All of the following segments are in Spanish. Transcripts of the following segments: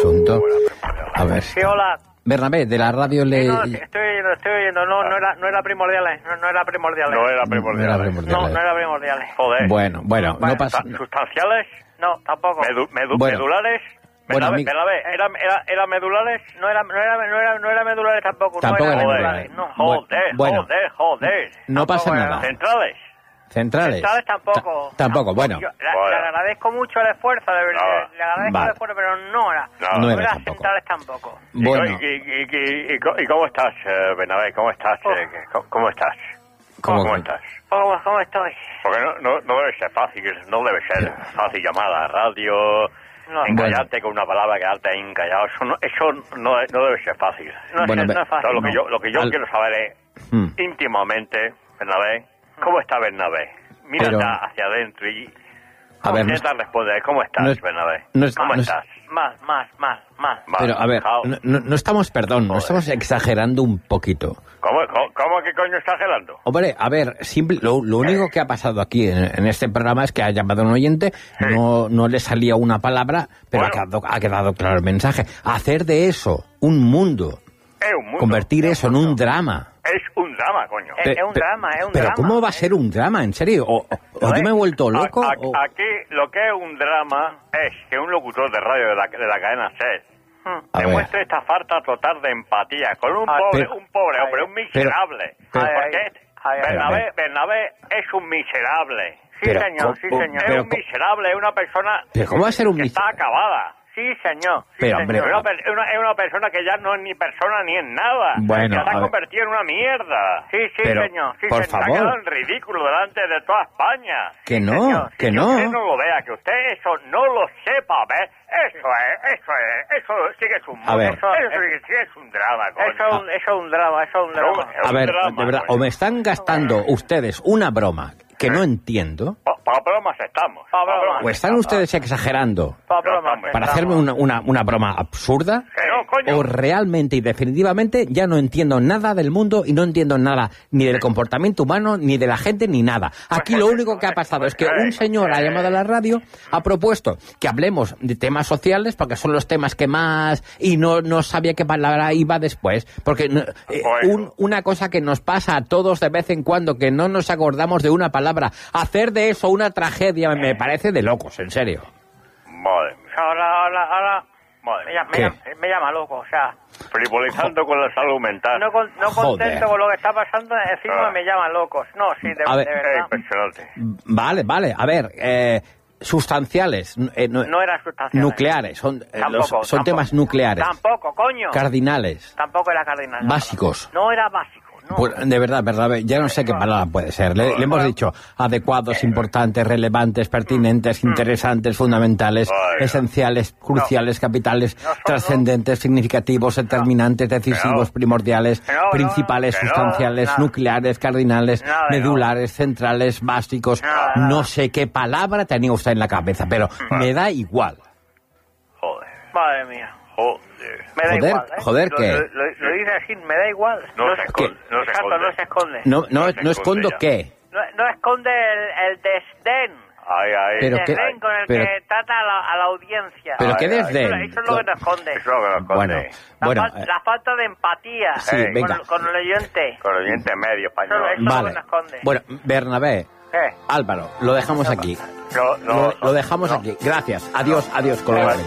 asunto. A ver. Sí, hola. Bernabé, de la radio le... No, estoy oyendo. No era primordial. No era primordial. No era primordial. Joder. Bueno, no pasa... ¿Sustanciales? No, tampoco. ¿Medulares? Bueno, ¿Era medulares? No era medulares tampoco. Tampoco era era medulares. No, joder. No pasa Tampoco nada. ¿Centrales? Centrales tampoco. Tampoco, bueno. Le agradezco mucho el esfuerzo, de verdad. Le agradezco el esfuerzo, pero no era tampoco. centrales tampoco. Bueno. ¿Y cómo estás, Bernabé? ¿Cómo estás? ¿Cómo estás? ¿Cómo estás? ¿Cómo estoy? Porque no debe ser fácil, llamar a la radio, encallarte con una palabra, quedarte ahí encallado. Eso no debe ser fácil. No es fácil. Lo que yo quiero saber es, íntimamente, Bernabé, ¿cómo está Bernabé? Mira hacia adentro y intenta responder. ¿Cómo estás, Bernabé? ¿Cómo estás? Más. Pero, a ver, no estamos exagerando un poquito. ¿Cómo que coño exagerando? Hombre, a ver, lo único que ha pasado aquí en este programa es que ha llamado un oyente, no le salía una palabra, pero ha quedado claro el mensaje. Hacer de eso un mundo, convertir eso en un drama. Es un drama, coño. Es un drama. Pero ¿cómo va a ser un drama, en serio? ¿O yo me he vuelto loco? Aquí lo que es un drama es que un locutor de radio de la cadena SER demuestre esta falta total de empatía con un pobre hombre, un miserable. Porque Bernabé es un miserable. Sí, señor. Es un miserable, es una persona ¿pero cómo va a ser un que está acabada. Sí, señor. Pero, hombre, es una persona que ya no es ni persona ni es nada. Bueno, que se ha convertido en una mierda. Sí, señor. Por Se ha quedado en ridículo delante de toda España. Que no. Que usted no lo vea, que usted eso no lo sepa, ¿ves? Eso sí que es un a ver. Eso sí que es un drama, coño. Eso es un drama. A ver, de verdad, o me están gastando ustedes una broma que no entiendo. Para bromas estamos. ¿O están ustedes exagerando para hacerme una broma absurda? ¿O realmente y definitivamente ya no entiendo nada del mundo y no entiendo nada ni del comportamiento humano, ni de la gente, ni nada? Aquí lo único que ha pasado es que un señor ha llamado a la radio, ha propuesto que hablemos de temas sociales, porque son los temas que más... Y no sabía qué palabra iba después. Porque una cosa que nos pasa a todos de vez en cuando, que no nos acordamos de una palabra. Hacer de eso una tragedia me parece de locos, en serio. Madre mía. Ahora Madre me llama loco, o sea... Frivolizando con la salud mental. No contento con lo que está pasando, encima me llaman locos. No, sí, de verdad. Impresionante. Vale. A ver, sustanciales. No eran sustanciales. Nucleares. Son temas nucleares. Tampoco, coño. Cardinales. Tampoco era cardinal. Básicos. No era básico. No. Pues, de verdad, ya no sé qué palabra puede ser. Le hemos dicho adecuados, importantes, relevantes, pertinentes, interesantes, fundamentales, esenciales, cruciales, capitales, trascendentes, significativos, determinantes, decisivos, primordiales, principales, sustanciales, nucleares, cardinales, medulares, centrales, básicos. No sé qué palabra tenía usted en la cabeza, pero me da igual. Joder. Madre mía. Joder. Me da igual, ¿eh? Joder, ¿qué? Lo dice así, me da igual. No se esconde. No se esconde. No escondo qué. No esconde el desdén. Ay. Pero el desdén con el que trata a la audiencia. ¿Pero qué desdén? Eso es lo que nos esconde. Eso es lo que nos esconde. Bueno. La falta de empatía venga. Con el oyente. Con el oyente medio español. Eso es lo que nos esconde. Bueno, Bernabé. ¿Qué? Álvaro, lo dejamos aquí. Lo dejamos aquí. Gracias. Adiós, colega.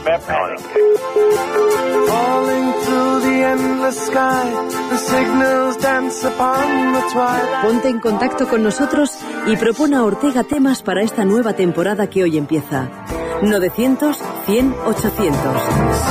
Ponte en contacto con nosotros y propone a Ortega temas para esta nueva temporada que hoy empieza. 900 100 800.